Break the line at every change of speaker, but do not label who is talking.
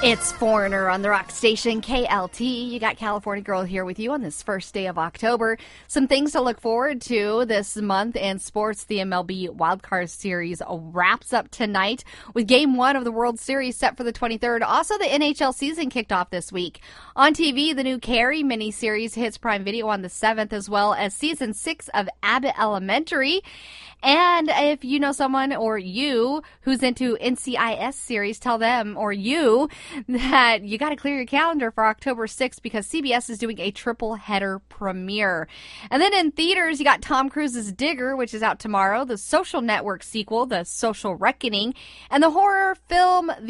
It's Foreigner on the rock station KLT. You got California Girl here with you on this first day of October. Some things to look forward to this month in sports. The MLB Wildcard Series wraps up tonight with Game 1 of the World Series set for the 23rd. Also, the NHL season kicked off this week. On TV, the new Carrie miniseries hits Prime Video on the 7th, as well as Season 6 of Abbott Elementary. And if you know someone or you who's into NCIS series, tell them or you that you got to clear your calendar for October 6th because CBS is doing a triple header premiere. And then in theaters, you got Tom Cruise's Digger, which is out tomorrow, the Social Network sequel, The Social Reckoning, and the horror film